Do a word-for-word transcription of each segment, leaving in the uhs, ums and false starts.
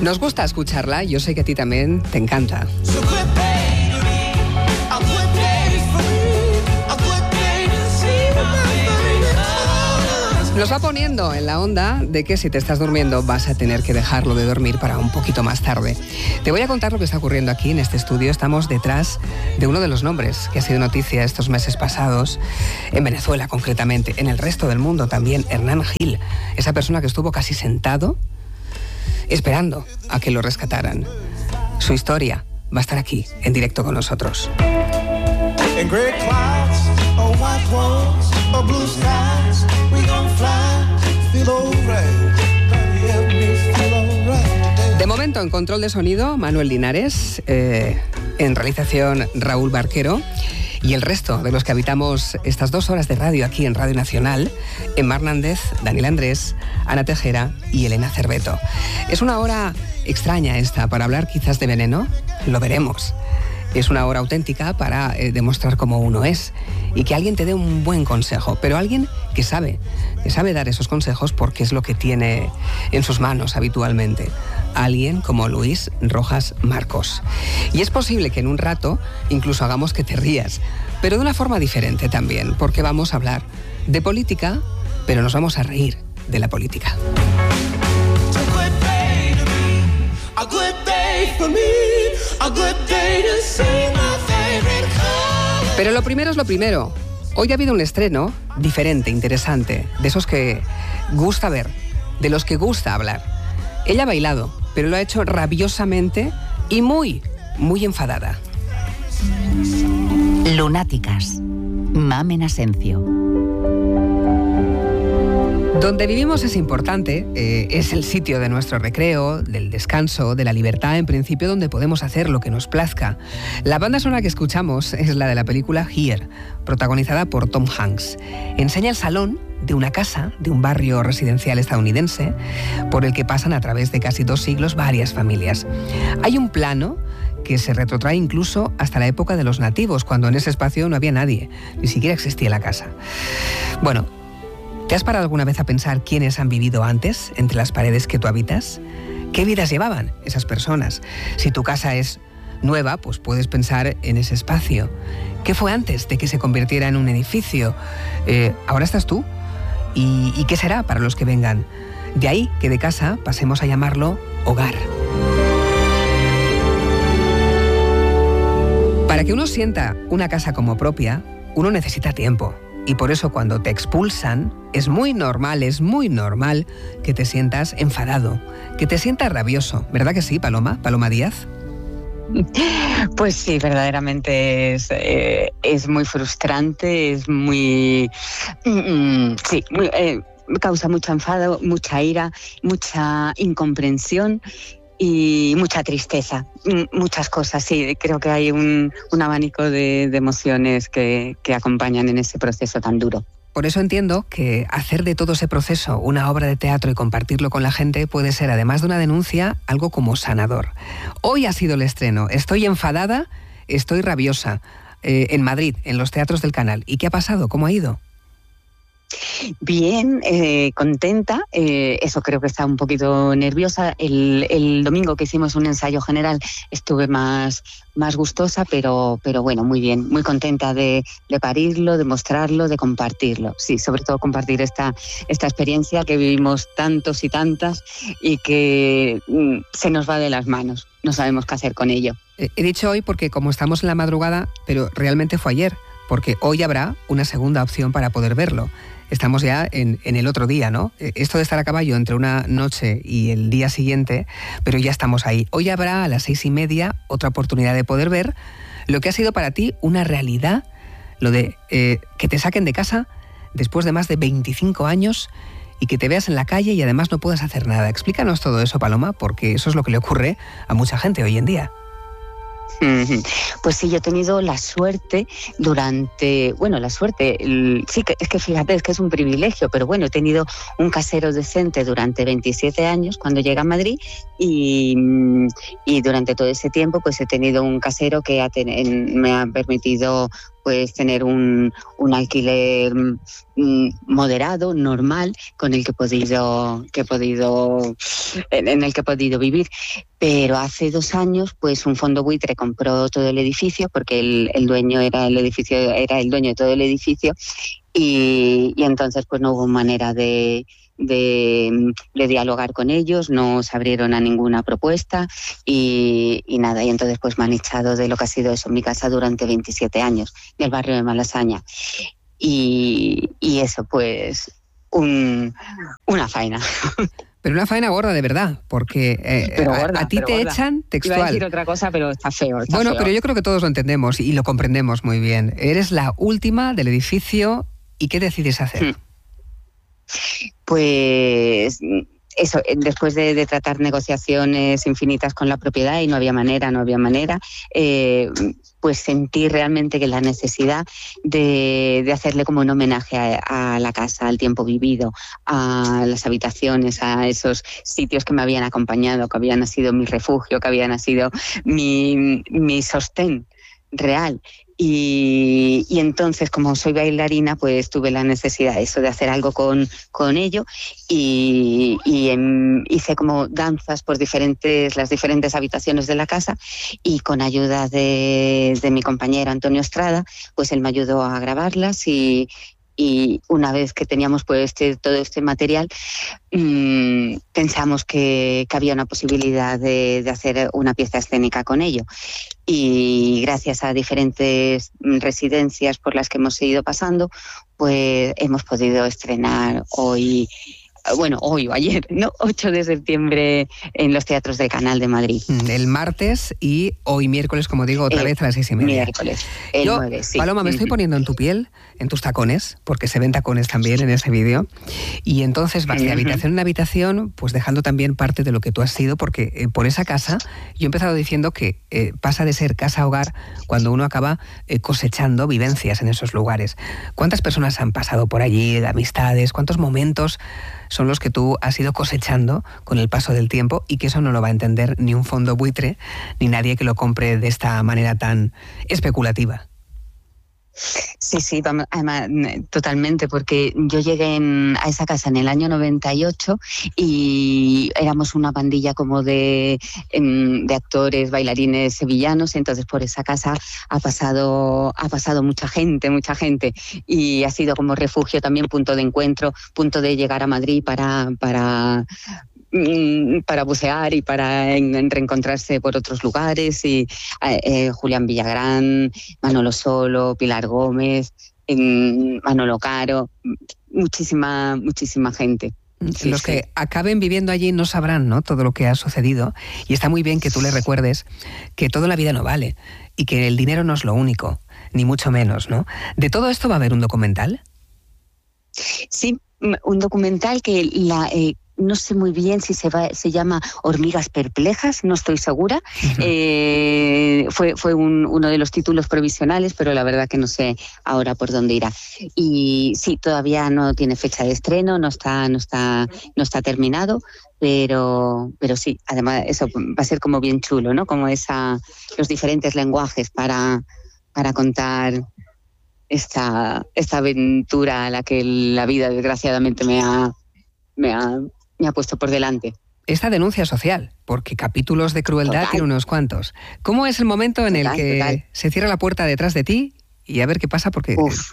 Nos gusta escucharla, yo sé que a ti también te encanta. Nos va poniendo en la onda de que si te estás durmiendo vas a tener que dejarlo de dormir para un poquito más tarde. Te voy a contar lo que está ocurriendo aquí en este estudio. Estamos detrás de uno de los nombres que ha sido noticia estos meses pasados, en Venezuela concretamente, en el resto del mundo también, Hernán Gil, esa persona que estuvo casi sentado esperando a que lo rescataran. Su historia va a estar aquí, en directo con nosotros. In great clouds, or white walls, or blue skies, we gon' fly, feel alright, feel alright. De momento, en control de sonido, Manuel Linares, eh, en realización Raúl Barquero, y el resto de los que habitamos estas dos horas de radio aquí en Radio Nacional, Emma Hernández, Daniel Andrés, Ana Tejera y Elena Cerveto. Es una hora extraña esta para hablar quizás de veneno, lo veremos. Es una hora auténtica para eh, demostrar cómo uno es y que alguien te dé un buen consejo, pero alguien que sabe, que sabe dar esos consejos porque es lo que tiene en sus manos habitualmente. Alguien como Luis Rojas Marcos. Y es posible que en un rato incluso hagamos que te rías, pero de una forma diferente también, porque vamos a hablar de política, pero nos vamos a reír de la política. Pero lo primero es lo primero. Hoy ha habido un estreno diferente, interesante, de esos que gusta ver, de los que gusta hablar. Ella ha bailado, pero lo ha hecho rabiosamente y muy, muy enfadada. Lunáticas. Mamen Asencio. Donde vivimos es importante, eh, es el sitio de nuestro recreo, del descanso, de la libertad, en principio, donde podemos hacer lo que nos plazca. La banda sonora que escuchamos es la de la película Here, protagonizada por Tom Hanks. Enseña el salón de una casa, de un barrio residencial estadounidense, por el que pasan a través de casi dos siglos varias familias. Hay un plano que se retrotrae incluso hasta la época de los nativos, cuando en ese espacio no había nadie, ni siquiera existía la casa. Bueno, ¿te has parado alguna vez a pensar quiénes han vivido antes entre las paredes que tú habitas? ¿Qué vidas llevaban esas personas? Si tu casa es nueva, pues puedes pensar en ese espacio. ¿Qué fue antes de que se convirtiera en un edificio? Eh, ahora estás tú. ¿Y, ¿Y qué será para los que vengan? De ahí que de casa pasemos a llamarlo hogar. Para que uno sienta una casa como propia, uno necesita tiempo. Y por eso cuando te expulsan, es muy normal, es muy normal que te sientas enfadado, que te sientas rabioso. ¿Verdad que sí, Paloma? Paloma Díaz. Pues sí, verdaderamente es, eh, es muy frustrante, es muy... Mm, sí, muy, eh, causa mucho enfado, mucha ira, mucha incomprensión y mucha tristeza, muchas cosas, sí, creo que hay un, un abanico de, de emociones que, que acompañan en ese proceso tan duro. Por eso entiendo que hacer de todo ese proceso una obra de teatro y compartirlo con la gente puede ser, además de una denuncia, algo como sanador. Hoy ha sido el estreno, estoy enfadada, estoy rabiosa, eh, en Madrid, en los teatros del Canal. ¿Y qué ha pasado? ¿Cómo ha ido? Bien, eh, contenta, eh, eso creo que está un poquito nerviosa. El, el domingo que hicimos un ensayo general estuve más, más gustosa, pero, pero bueno, muy bien, muy contenta de, de parirlo, de mostrarlo, de compartirlo. Sí, sobre todo compartir esta, esta experiencia que vivimos tantos y tantas y que mm, se nos va de las manos, no sabemos qué hacer con ello. He dicho hoy porque como estamos en la madrugada, pero realmente fue ayer, porque hoy habrá una segunda opción para poder verlo. Estamos ya en, en el otro día, ¿no? Esto de estar a caballo entre una noche y el día siguiente, pero ya estamos ahí. Hoy habrá a las seis y media otra oportunidad de poder ver lo que ha sido para ti una realidad, lo de eh, que te saquen de casa después de más de veinticinco años y que te veas en la calle y además no puedas hacer nada. Explícanos todo eso, Paloma, porque eso es lo que le ocurre a mucha gente hoy en día. Pues sí, yo he tenido la suerte durante, bueno, la suerte, el, sí, que, es que fíjate, es que es un privilegio, pero bueno, he tenido un casero decente durante veintisiete años cuando llegué a Madrid y, y durante todo ese tiempo pues he tenido un casero que ha ten, me ha permitido pues tener un, un alquiler mm, moderado, normal, con el que he podido, que he podido, en, en el que he podido vivir. Pero hace dos años, pues un fondo buitre compró todo el edificio, porque el, el dueño era el edificio, era el dueño de todo el edificio, y, y entonces pues no hubo manera de De, de dialogar con ellos, no se abrieron a ninguna propuesta y, y nada, y entonces pues me han echado de lo que ha sido eso, mi casa durante veintisiete años, del barrio de Malasaña. Y, y eso, pues, un, una faena. Pero una faena gorda de verdad, porque eh, pero gorda, a, a ti te gorda. Echan textual. Iba a decir otra cosa, pero está feo. Está bueno, feo. Pero yo creo que todos lo entendemos y lo comprendemos muy bien. Eres la última del edificio, ¿y qué decides hacer? Hmm. Pues eso, después de, de tratar negociaciones infinitas con la propiedad y no había manera, no había manera, eh, pues sentí realmente que la necesidad de, de hacerle como un homenaje a, a la casa, al tiempo vivido, a las habitaciones, a esos sitios que me habían acompañado, que habían sido mi refugio, que habían sido mi, mi sostén real. Y, y entonces, como soy bailarina, pues tuve la necesidad eso de hacer algo con, con ello y, y en, hice como danzas por diferentes, las diferentes habitaciones de la casa y con ayuda de, de mi compañero Antonio Estrada, pues él me ayudó a grabarlas y, y una vez que teníamos pues este, todo este material, mmm, pensamos que, que había una posibilidad de, de hacer una pieza escénica con ello. Y gracias a diferentes residencias por las que hemos ido pasando, pues hemos podido estrenar hoy, bueno, hoy o ayer, ¿no? ocho de septiembre en los teatros del Canal de Madrid. El martes y hoy miércoles, como digo, otra eh, vez a las seis y media. Miércoles, el Yo, nueve, sí. Paloma, me estoy poniendo en tu piel, en tus tacones, porque se ven tacones también en ese vídeo, y entonces vas de habitación en habitación, pues dejando también parte de lo que tú has sido, porque eh, por esa casa, yo he empezado diciendo que eh, pasa de ser casa-hogar cuando uno acaba eh, cosechando vivencias en esos lugares. ¿Cuántas personas han pasado por allí, de amistades? ¿Cuántos momentos son los que tú has ido cosechando con el paso del tiempo y que eso no lo va a entender ni un fondo buitre ni nadie que lo compre de esta manera tan especulativa? Sí, sí, además, totalmente, porque yo llegué en, a esa casa en el año noventa y ocho y éramos una pandilla como de, de actores, bailarines sevillanos, y entonces por esa casa ha pasado, ha pasado mucha gente, mucha gente, y ha sido como refugio también, punto de encuentro, punto de llegar a Madrid para... para para bucear y para en, en reencontrarse por otros lugares, y eh, Julián Villagrán, Manolo Solo, Pilar Gómez, eh, Manolo Caro, muchísima, muchísima gente. Sí, los que sí. acaben viviendo allí no sabrán, ¿no?, todo lo que ha sucedido, y está muy bien que tú les recuerdes que toda la vida no vale y que el dinero no es lo único, ni mucho menos, ¿no? ¿De todo esto va a haber un documental? Sí, un documental que la... Eh, no sé muy bien si se va, se llama Hormigas Perplejas, no estoy segura. Uh-huh. Eh, fue fue un, uno de los títulos provisionales, pero la verdad que no sé ahora por dónde irá. Y sí, todavía no tiene fecha de estreno, no está, no está, no está terminado, pero, pero sí, además eso va a ser como bien chulo, ¿no? Como esa, los diferentes lenguajes para, para contar esta, esta aventura a la que la vida desgraciadamente me ha, me ha me ha puesto por delante. Esta denuncia social, porque capítulos de crueldad total. Tiene unos cuantos. ¿Cómo es el momento en total, el que total. se cierra la puerta detrás de ti y a ver qué pasa? Porque... Uf.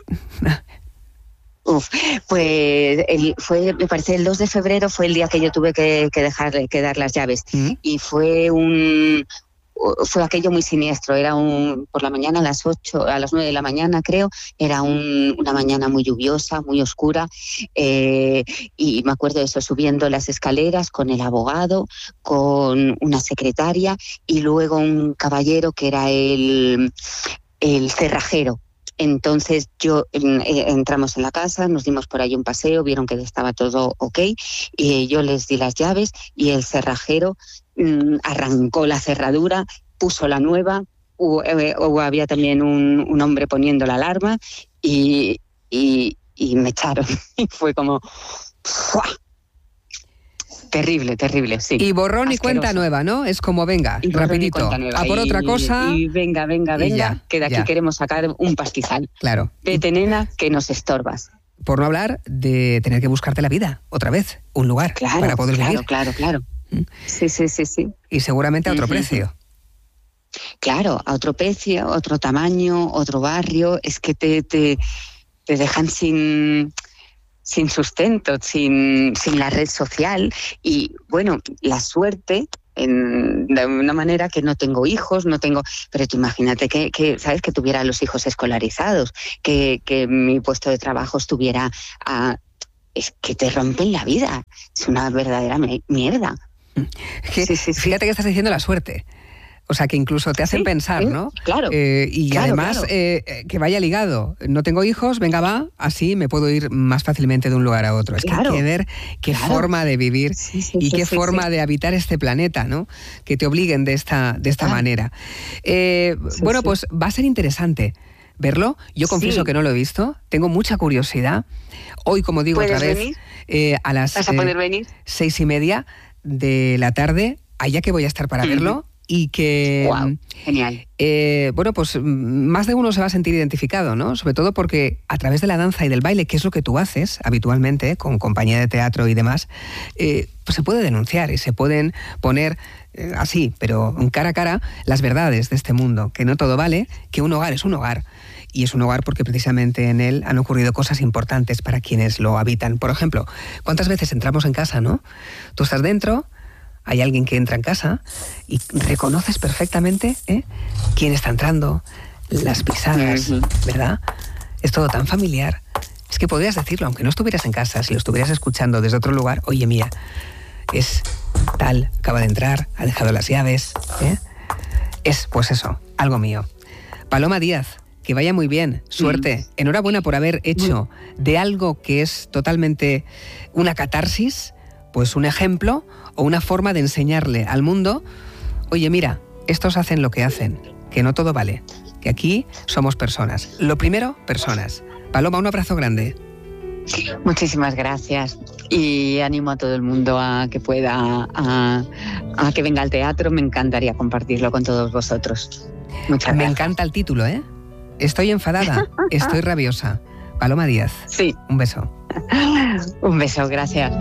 Uf, pues el, fue, me parece el dos de febrero fue el día que yo tuve que, que dejar que dar las llaves. ¿Mm? Y fue un... fue aquello muy siniestro, era un por la mañana a las ocho, a las nueve de la mañana creo, era un, una mañana muy lluviosa, muy oscura, eh, y me acuerdo de eso, subiendo las escaleras con el abogado, con una secretaria y luego un caballero que era el, el cerrajero. Entonces yo eh, entramos en la casa, nos dimos por ahí un paseo, vieron que estaba todo ok, y yo les di las llaves y el cerrajero mmm, arrancó la cerradura, puso la nueva, o, eh, o había también un, un hombre poniendo la alarma y, y, y me echaron. Y fue como... ¡fua! Terrible, terrible, sí. Y borrón Asqueroso. y cuenta nueva, ¿no? Es como venga, Y borrón y rapidito, cuenta nueva. a por Y- otra cosa. Y venga, venga, y venga, ya, que de aquí ya. queremos sacar un pastizal. Claro. Vete, nena, que nos estorbas. Por no hablar de tener que buscarte la vida, otra vez, un lugar Claro, para poder claro, vivir. claro, claro. ¿Mm? Sí, sí, sí, sí. Y seguramente a otro Ujú. precio. Claro, a otro precio, otro tamaño, otro barrio. Es que te, te, te dejan sin, sin sustento, sin, sin la red social. Y bueno, la suerte, en, de una manera que no tengo hijos, no tengo. Pero tú imagínate que, que ¿sabes? Que tuviera a los hijos escolarizados, que, que mi puesto de trabajo estuviera a. Es que te rompen la vida. Es una verdadera me- mierda. Es que, Sí, sí, sí. Fíjate que estás diciendo la suerte. O sea, que incluso te hacen Sí, pensar, sí, ¿no? claro. Eh, y Claro, además, claro. eh, que vaya ligado. No tengo hijos, venga, va, así me puedo ir más fácilmente de un lugar a otro. Es Claro, que hay que ver qué claro. forma de vivir Sí, sí, y sí, qué sí, forma sí. de habitar este planeta, ¿no? Que te obliguen de esta, de esta Ah. manera. Eh, Sí, bueno, sí. pues va a ser interesante verlo. Yo confieso Sí. que no lo he visto. Tengo mucha curiosidad. Hoy, como digo otra ¿Puedes vez, venir? eh, a las ¿Vas a eh, poder venir? seis y media de la tarde, allá que voy a estar para Ujú. verlo y que... Wow, genial. Eh, bueno, pues mm, más de uno se va a sentir identificado, ¿no? Sobre todo porque a través de la danza y del baile, que es lo que tú haces habitualmente con compañía de teatro y demás, eh, pues se puede denunciar y se pueden poner eh, así, pero cara a cara, las verdades de este mundo, que no todo vale, que un hogar es un hogar. Y es un hogar porque precisamente en él han ocurrido cosas importantes para quienes lo habitan. Por ejemplo, ¿cuántas veces entramos en casa, no? Tú estás dentro, hay alguien que entra en casa y reconoces perfectamente ¿eh? quién está entrando, las pisadas, Ujú. ¿verdad? Es todo tan familiar. Es que podrías decirlo, aunque no estuvieras en casa, si lo estuvieras escuchando desde otro lugar, oye, mía, es tal, acaba de entrar, ha dejado las llaves, ¿eh? Es, pues eso, algo mío. Paloma Díaz, que vaya muy bien, suerte, enhorabuena por haber hecho de algo que es totalmente una catarsis, pues un ejemplo o una forma de enseñarle al mundo, oye, mira, estos hacen lo que hacen, que no todo vale, que aquí somos personas. Lo primero, personas. Paloma, un abrazo grande. Muchísimas gracias y animo a todo el mundo a que pueda, a, a que venga al teatro. Me encantaría compartirlo con todos vosotros. Muchas Me gracias. encanta el título, ¿eh? Estoy enfadada, estoy rabiosa. Paloma Díaz, Sí, un beso. un beso, gracias.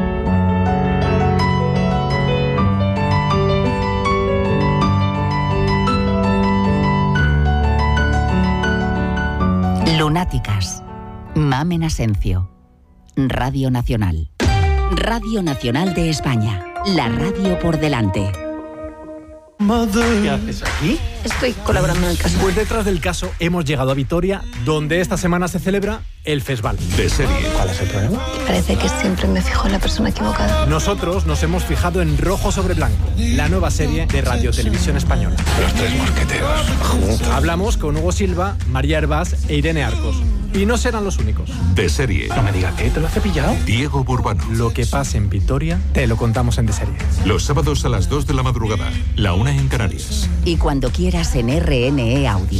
Lunáticas. Mamen Asencio. Radio Nacional. Radio Nacional de España. La radio por delante. ¿Qué haces aquí? Estoy colaborando en el caso. Pues detrás del caso hemos llegado a Vitoria, donde esta semana se celebra el Fesval. De serie. ¿Cuál es el problema? Parece que siempre me fijo en la persona equivocada. Nosotros nos hemos fijado en Rojo sobre Blanco, la nueva serie de Radio Televisión Española. Los tres mosqueteros. Juntos. Hablamos con Hugo Silva, María Hervás e Irene Arcos. Y no serán los únicos. De serie. No me digas que te lo has cepillado. Diego Burbano. Lo que pase en Vitoria, te lo contamos en De Serie. Los sábados a las dos de la madrugada. La una en Canarias. Y cuando quieras en R N E Audio.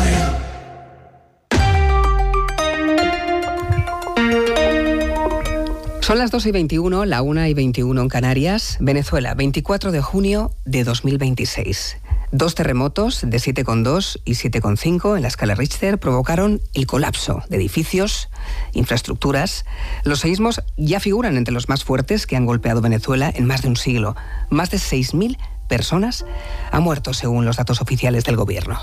Son las dos y veintiuno, la una y veintiuno en Canarias. Venezuela, veinticuatro de junio de dos mil veintiséis. Dos terremotos de siete coma dos y siete coma cinco en la escala Richter provocaron el colapso de edificios, infraestructuras. Los seísmos ya figuran entre los más fuertes que han golpeado Venezuela en más de un siglo. Más de seis mil personas han muerto según los datos oficiales del gobierno.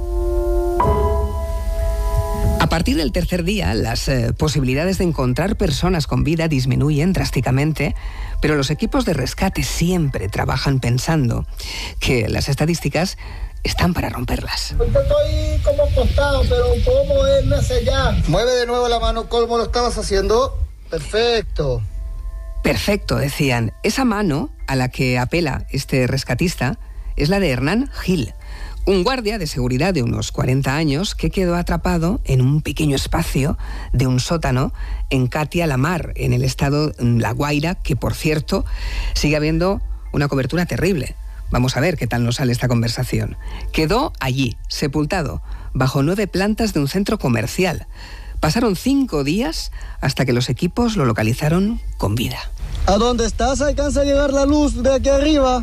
A partir del tercer día, las eh, posibilidades de encontrar personas con vida disminuyen drásticamente, pero los equipos de rescate siempre trabajan pensando que las estadísticas están para romperlas. Ahorita estoy como acostado, pero puedo moverme hacia allá. Mueve de nuevo la mano, como lo estabas haciendo. Perfecto. Perfecto, decían. Esa mano a la que apela este rescatista es la de Hernán Gil, un guardia de seguridad de unos cuarenta años que quedó atrapado en un pequeño espacio de un sótano en Catia la Mar, en el estado La Guaira, que por cierto sigue habiendo una cobertura terrible. Vamos a ver qué tal nos sale esta conversación. Quedó allí, sepultado, bajo nueve plantas de un centro comercial. Pasaron cinco días hasta que los equipos lo localizaron con vida. ¿A dónde estás alcanza a llegar la luz de aquí arriba?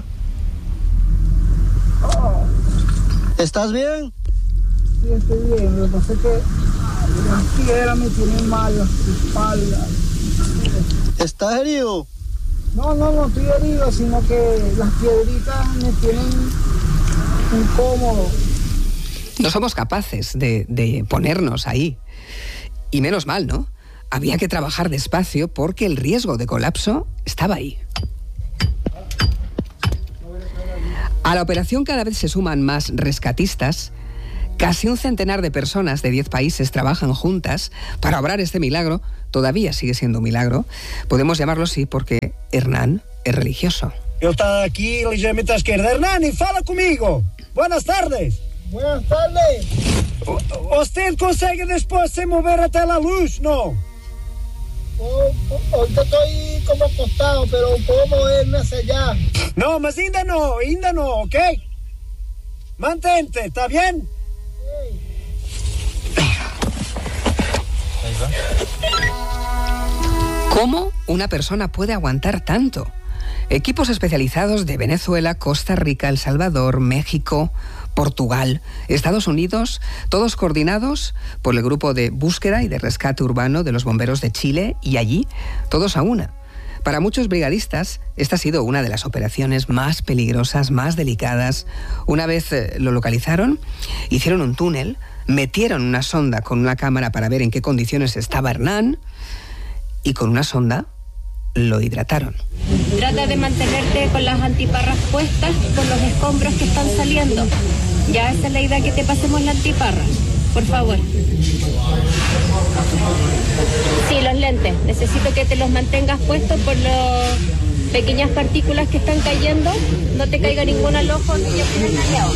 ¿Estás bien? Sí, estoy bien. Lo que pasa es que las piedras me tienen mal, las espaldas. ¿Estás herido? No, no, no estoy herido, sino que las piedritas me tienen incómodo. No somos capaces de, de ponernos ahí. Y menos mal, ¿no? Había que trabajar despacio porque el riesgo de colapso estaba ahí. A la operación cada vez se suman más rescatistas. Casi un centenar de personas de diez países trabajan juntas para obrar este milagro. Todavía sigue siendo un milagro. Podemos llamarlo así porque Hernán es religioso. Yo estaba aquí ligeramente a la izquierda. Hernán, fala conmigo. Buenas tardes. Buenas tardes. O, ¿Usted consegue después se mover hasta la luz? No. Oh, oh, ahorita estoy como acostado, pero puedo moverme hacia allá. No, mas ainda no, ainda no, ¿ok? Mantente, ¿está bien? ¿Cómo una persona puede aguantar tanto? Equipos especializados de Venezuela, Costa Rica, El Salvador, México, Portugal, Estados Unidos, todos coordinados por el grupo de búsqueda y de rescate urbano de los bomberos de Chile, y allí todos a una. Para muchos brigadistas, esta ha sido una de las operaciones más peligrosas, más delicadas. Una vez eh, lo localizaron, hicieron un túnel, metieron una sonda con una cámara para ver en qué condiciones estaba Hernán, y con una sonda lo hidrataron. Trata de mantenerte con las antiparras puestas por los escombros que están saliendo. Ya esa es la idea, que te pasemos la antiparra, por favor. Sí, los lentes. Necesito que te los mantengas puestos por las pequeñas partículas que están cayendo. No te caiga ninguna al ojo ni ya tienes mareado.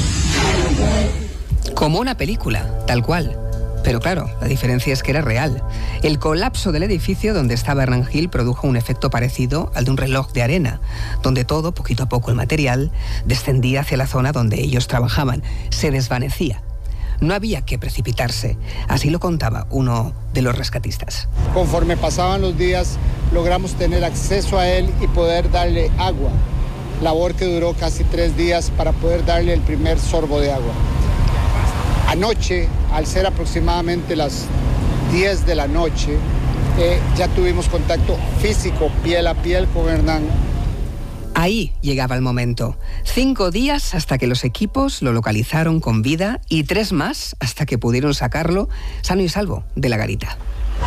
Como una película, tal cual. Pero claro, la diferencia es que era real. El colapso del edificio donde estaba Hernán Gil produjo un efecto parecido al de un reloj de arena, donde todo, poquito a poco el material, descendía hacia la zona donde ellos trabajaban. Se desvanecía. No había que precipitarse. Así lo contaba uno de los rescatistas. Conforme pasaban los días, logramos tener acceso a él y poder darle agua. Labor que duró casi tres días para poder darle el primer sorbo de agua. Anoche, al ser aproximadamente las diez de la noche, eh, ya tuvimos contacto físico, piel a piel con Hernán. Ahí llegaba el momento. Cinco días hasta que los equipos lo localizaron con vida y tres más hasta que pudieron sacarlo sano y salvo de la garita.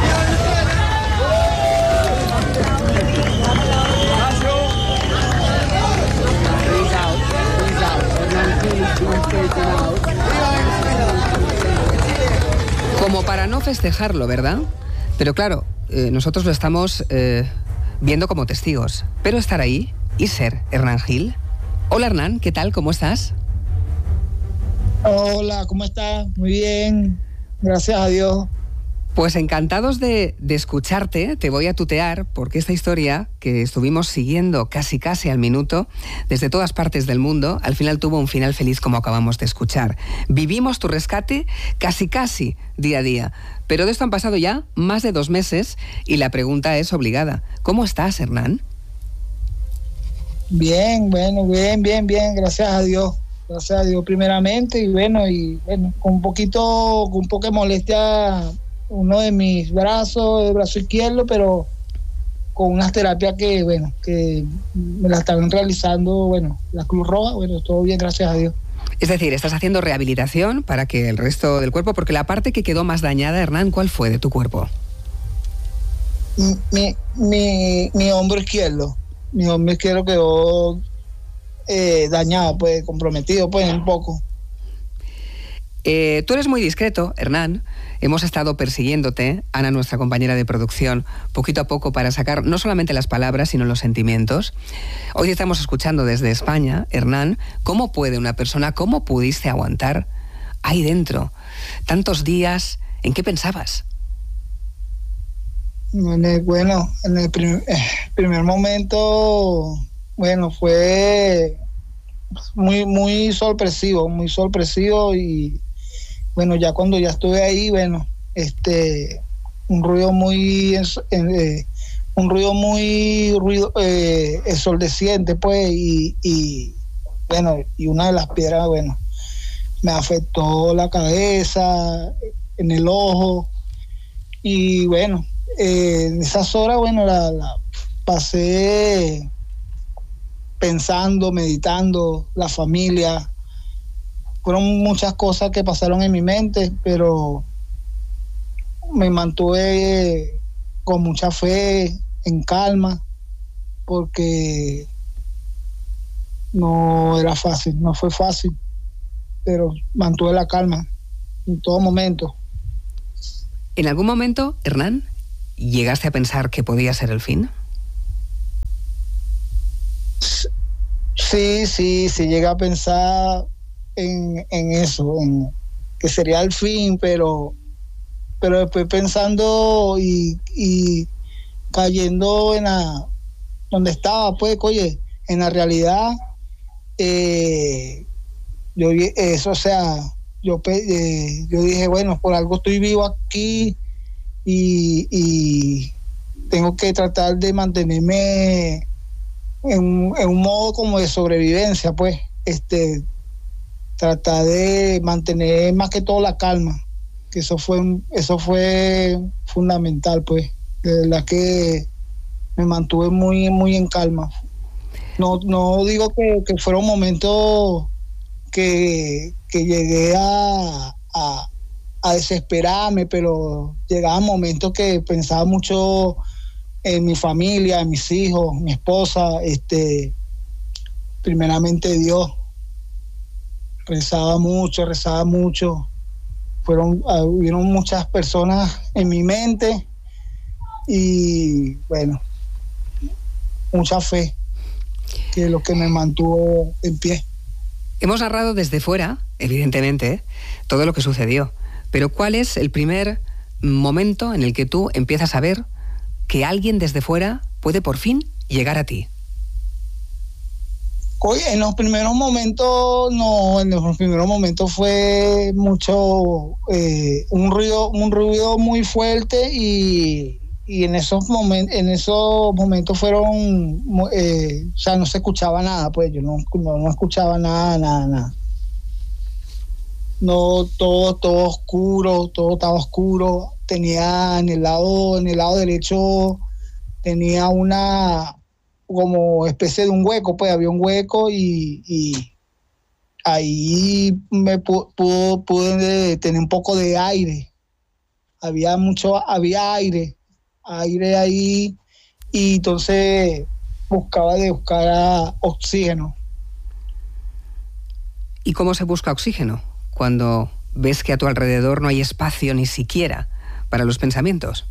Como para no festejarlo, ¿verdad? Pero claro, eh, nosotros lo estamos eh, viendo como testigos. Pero estar ahí y ser Hernán Gil. Hola Hernán, ¿qué tal? ¿Cómo estás? Hola, ¿cómo estás? Muy bien, gracias a Dios. Pues encantados de, de escucharte. Te voy a tutear porque esta historia que estuvimos siguiendo casi casi al minuto desde todas partes del mundo, al final tuvo un final feliz, como acabamos de escuchar. Vivimos tu rescate casi casi día a día, pero de esto han pasado ya más de dos meses y la pregunta es obligada. ¿Cómo estás, Hernán? Bien, bueno, bien, bien, bien, gracias a Dios. Gracias a Dios primeramente, y bueno, y bueno, con un poquito, con un poco de molestia uno de mis brazos, el brazo izquierdo, pero con unas terapias que, bueno, que me las están realizando, bueno, la Cruz Roja, bueno, todo bien, gracias a Dios. Es decir, estás haciendo rehabilitación para que el resto del cuerpo, porque la parte que quedó más dañada, Hernán, ¿cuál fue de tu cuerpo? Mi, mi, mi hombro izquierdo, mi hombro izquierdo quedó eh, dañado, pues, comprometido, pues, un poco. Eh, tú eres muy discreto, Hernán. Hemos estado persiguiéndote, Ana, nuestra compañera de producción, poquito a poco para sacar no solamente las palabras, sino los sentimientos. Hoy estamos escuchando desde España, Hernán, ¿cómo puede una persona, cómo pudiste aguantar ahí dentro tantos días? ¿En qué pensabas? En el, bueno, en el prim- primer momento, bueno, fue muy, muy sorpresivo, muy sorpresivo y bueno, ya cuando ya estuve ahí, bueno, este, un ruido muy, eh, un ruido muy ruido eh, ensordeciente, pues, y, y bueno, y una de las piedras, bueno, me afectó la cabeza, en el ojo, y bueno, eh, en esas horas, bueno, la, la pasé pensando, meditando, la familia. Fueron muchas cosas que pasaron en mi mente, pero me mantuve con mucha fe, en calma, porque no era fácil, no fue fácil, pero mantuve la calma en todo momento. ¿En algún momento, Hernán, llegaste a pensar que podía ser el fin? Sí, sí, sí, llegué a pensar en, en eso, en que sería el fin, pero, pero después pensando y, y cayendo en la, donde estaba, pues, oye, en la realidad, eh, yo, eso, o sea, yo, eh, yo dije, bueno, por algo estoy vivo aquí y, y tengo que tratar de mantenerme en, en un modo como de sobrevivencia, pues, este, tratar de mantener más que todo la calma, que eso fue, eso fue fundamental, pues, de verdad que me mantuve muy, muy en calma. No, no digo que, que fueron momentos que, que llegué a, a, a desesperarme, pero llegaban momentos que pensaba mucho en mi familia, en mis hijos, mi esposa, este, primeramente Dios. Rezaba mucho, rezaba mucho. Fueron, hubieron muchas personas en mi mente y bueno, mucha fe, que es lo que me mantuvo en pie. Hemos narrado desde fuera, evidentemente, todo lo que sucedió, pero ¿cuál es el primer momento en el que tú empiezas a ver que alguien desde fuera puede por fin llegar a ti? Oye, en los primeros momentos, no, en los primeros momentos fue mucho, eh, un ruido, un ruido muy fuerte y, y en esos momentos, en esos momentos fueron, eh, o sea, no se escuchaba nada, pues yo no, no, no escuchaba nada, nada, nada. No, todo, todo oscuro, todo estaba oscuro. Tenía en el lado, en el lado derecho, tenía una como especie de un hueco, pues había un hueco y, y ahí me pu- pudo, pude tener un poco de aire. Había mucho, había aire, aire ahí, y entonces buscaba de buscar oxígeno. ¿Y cómo se busca oxígeno cuando ves que a tu alrededor no hay espacio ni siquiera para los pensamientos?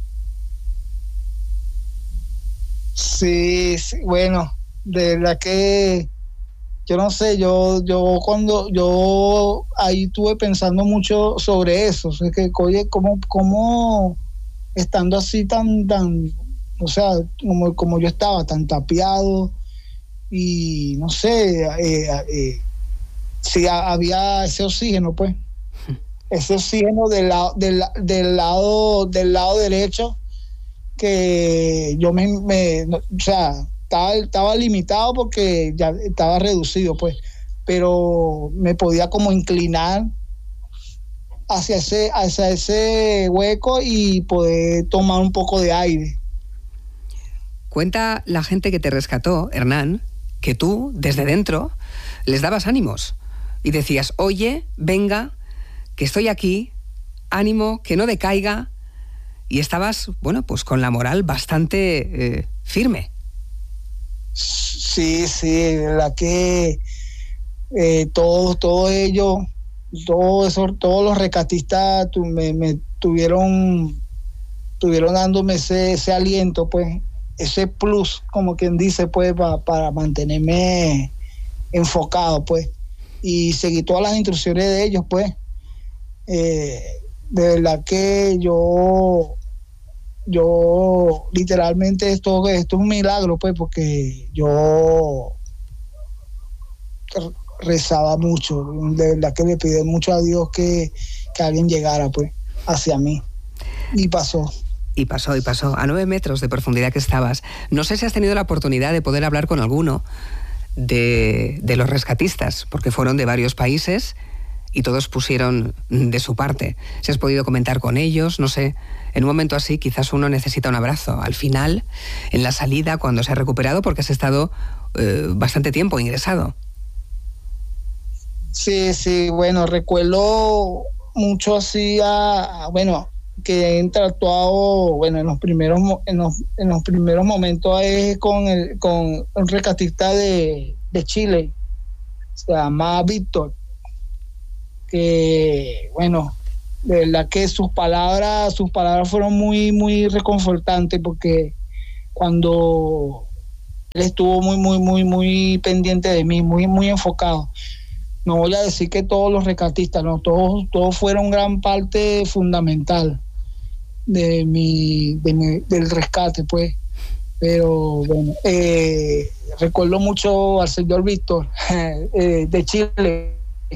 Sí, sí, bueno, de verdad que yo no sé, yo yo cuando yo ahí estuve pensando mucho sobre eso, o sea, que oye, cómo cómo estando así tan tan, o sea, como como yo estaba tan tapiado y no sé, eh, eh, si había ese oxígeno, pues, ese oxígeno del lado del, del lado del lado derecho, que yo me, me o sea, estaba, estaba limitado porque ya estaba reducido, pues, pero me podía como inclinar hacia ese, hacia ese hueco y poder tomar un poco de aire. Cuenta la gente que te rescató, Hernán, que tú, desde dentro, les dabas ánimos y decías, oye, venga, que estoy aquí, ánimo, que no decaiga. Y estabas, bueno, pues con la moral bastante eh, firme. Sí, sí, la que eh, todos, todos ellos, todos esos, todos los rescatistas tu, me, me tuvieron, tuvieron dándome ese, ese aliento, pues, ese plus, como quien dice, pues, pa, para mantenerme enfocado, pues, y seguir todas las instrucciones de ellos, pues. Eh, de verdad que yo yo literalmente esto, esto es un milagro, pues, porque yo rezaba mucho, de verdad que le pedí mucho a Dios que, que alguien llegara, pues, hacia mí, y pasó. y pasó y pasó, a nueve metros de profundidad que estabas. No sé si has tenido la oportunidad de poder hablar con alguno de, de los rescatistas, porque fueron de varios países y todos pusieron de su parte. Si has podido comentar con ellos, no sé, en un momento así quizás uno necesita un abrazo. Al final, en la salida, cuando se ha recuperado, porque has estado eh, bastante tiempo ingresado. Sí, sí, bueno, recuerdo mucho así a, a bueno, que he interactuado, bueno, en los primeros en los, en los primeros momentos es con el con un rescatista de, de Chile, se llama Víctor, que bueno, de verdad que sus palabras, sus palabras fueron muy, muy reconfortantes, porque cuando él estuvo muy, muy, muy, muy pendiente de mí, muy, muy enfocado. No voy a decir que todos los rescatistas, no, todos, todos fueron gran parte fundamental de mi, de mi del rescate, pues. Pero bueno, eh, recuerdo mucho al señor Víctor eh, de Chile.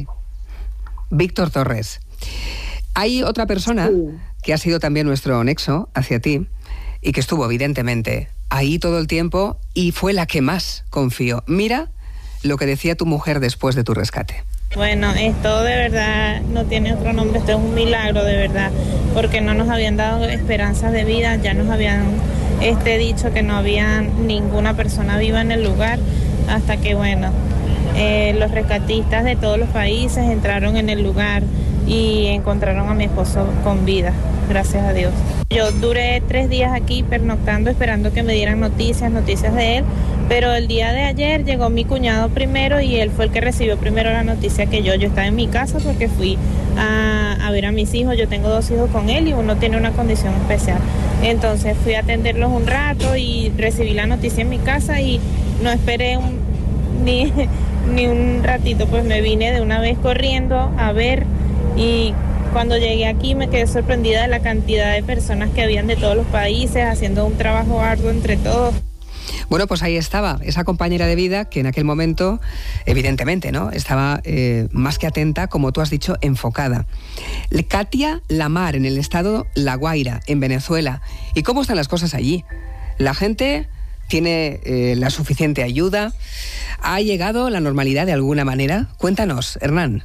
Víctor Torres. Hay otra persona sí. que ha sido también nuestro nexo hacia ti y que estuvo evidentemente ahí todo el tiempo y fue la que más confió. Mira lo que decía tu mujer después de tu rescate. Bueno, esto de verdad no tiene otro nombre, esto es un milagro de verdad, porque no nos habían dado esperanzas de vida, ya nos habían este, dicho que no había ninguna persona viva en el lugar, hasta que bueno, eh, los rescatistas de todos los países entraron en el lugar y encontraron a mi esposo con vida, gracias a Dios. Yo duré tres días aquí pernoctando, esperando que me dieran noticias, noticias de él, pero el día de ayer llegó mi cuñado primero y él fue el que recibió primero la noticia que yo. Yo estaba en mi casa porque fui a, a ver a mis hijos, yo tengo dos hijos con él y uno tiene una condición especial. Entonces fui a atenderlos un rato y recibí la noticia en mi casa y no esperé un, ni, ni un ratito, pues me vine de una vez corriendo a ver. Y cuando llegué aquí me quedé sorprendida de la cantidad de personas que habían de todos los países haciendo un trabajo arduo entre todos. Bueno, pues ahí estaba esa compañera de vida que en aquel momento, evidentemente, ¿no?, estaba eh, más que atenta, como tú has dicho, enfocada. Katia Lamar, en el estado La Guaira, en Venezuela. ¿Y cómo están las cosas allí? ¿La gente tiene eh, la suficiente ayuda? ¿Ha llegado la normalidad de alguna manera? Cuéntanos, Hernán.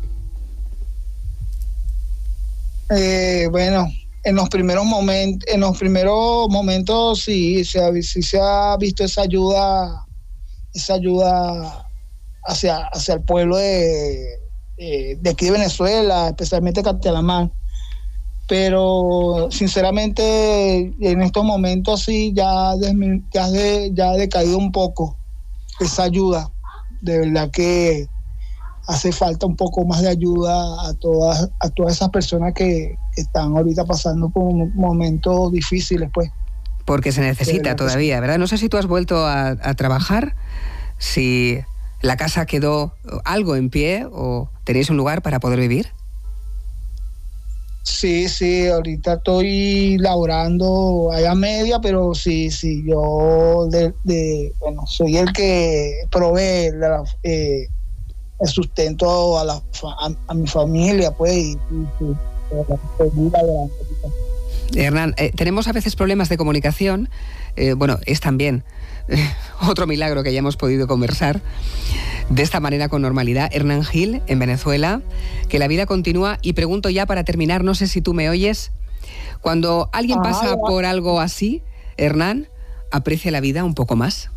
Eh, bueno, en los primeros momentos, en los primeros momentos sí se ha, sí se ha visto esa ayuda, esa ayuda hacia, hacia el pueblo de, de, de aquí de Venezuela, especialmente Katia Lamar. Pero sinceramente en estos momentos sí ya, desmi, ya, de, ya ha decaído un poco esa ayuda. De verdad que hace falta un poco más de ayuda a todas, a todas esas personas que, que están ahorita pasando por momentos difíciles, pues. Porque se necesita todavía, sí. ¿Verdad? No sé si tú has vuelto a, a trabajar, si la casa quedó algo en pie o tenéis un lugar para poder vivir. Sí, sí, ahorita estoy laborando allá media, pero sí, sí, yo de, de bueno, soy el que provee la, eh, el sustento a, la, a, a mi familia, pues, y, y, y Hernán, eh, tenemos a veces problemas de comunicación, eh, bueno, es también eh, otro milagro que hayamos podido conversar de esta manera con normalidad. Hernán Gil, en Venezuela, que la vida continúa, y pregunto ya para terminar, no sé si tú me oyes, cuando alguien pasa ah, por algo así, Hernán, ¿aprecia la vida un poco más?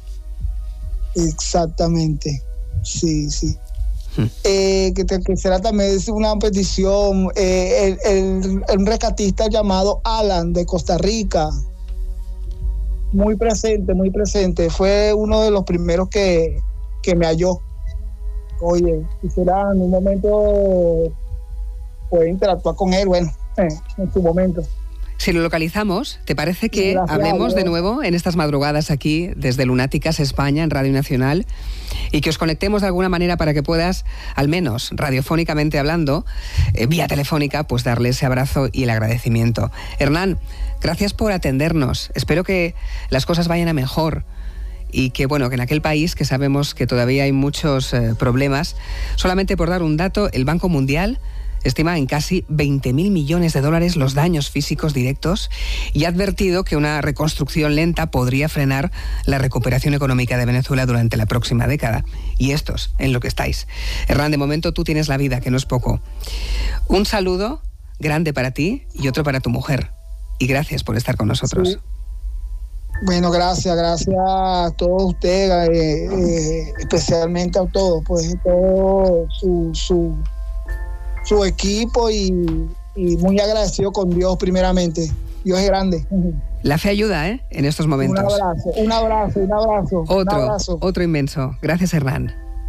Exactamente. Sí, sí. Hmm. Eh, que te quisiera también decir una petición. Eh, el, el, el, un rescatista llamado Alan de Costa Rica, muy presente, muy presente. Fue uno de los primeros que, que me halló. Oye, quisiera en un momento poder interactuar con él, bueno, eh, en su momento. Si lo localizamos, ¿te parece que Gracias, hablemos de nuevo en estas madrugadas aquí desde Lunáticas España en Radio Nacional y que os conectemos de alguna manera para que puedas, al menos radiofónicamente hablando, eh, vía telefónica, pues darle ese abrazo y el agradecimiento? Hernán, gracias por atendernos. Espero que las cosas vayan a mejor y que, bueno, que en aquel país que sabemos que todavía hay muchos eh, problemas, solamente por dar un dato, el Banco Mundial estima en casi veinte mil millones de dólares los daños físicos directos y ha advertido que una reconstrucción lenta podría frenar la recuperación económica de Venezuela durante la próxima década. Y estos, en lo que estáis. Hernán, de momento tú tienes la vida, que no es poco. Un saludo grande para ti y otro para tu mujer. Y gracias por estar con nosotros. Sí. Bueno, gracias, gracias a todos ustedes, eh, eh, especialmente a todos, pues todo su, su, su equipo y, y muy agradecido con Dios primeramente. Dios es grande. La fe ayuda, ¿eh? En estos momentos. Un abrazo, un abrazo, un abrazo. Otro, un abrazo. otro inmenso. Gracias, Hernán.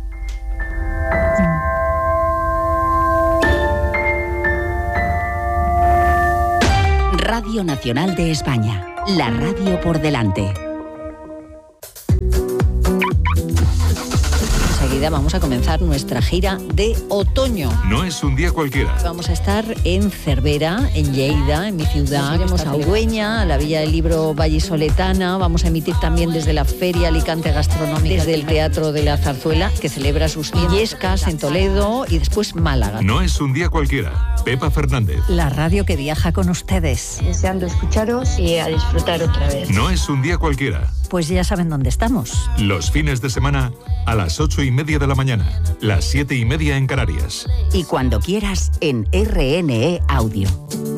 Radio Nacional de España, la radio por delante. Enseguida vamos a comenzar nuestra gira de otoño. No es un día cualquiera. Vamos a estar en Cervera, en Lleida, en mi ciudad. Iremos a Ugüeña, a la Villa del Libro vallisoletana. Vamos a emitir también desde la Feria Alicante Gastronómica, desde el Teatro de la Zarzuela, que celebra sus Illescas en Toledo, y después Málaga. No es un día cualquiera. Pepa Fernández. La radio que viaja con ustedes. Deseando escucharos y a disfrutar otra vez. No es un día cualquiera. Pues ya saben dónde estamos. Los fines de semana a las ocho y media de la mañana, las siete y media en Canarias. Y cuando quieras en R N E Audio.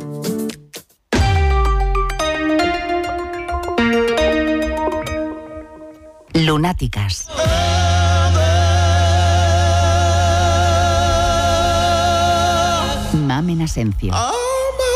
Lunáticas. Mamen Asencio.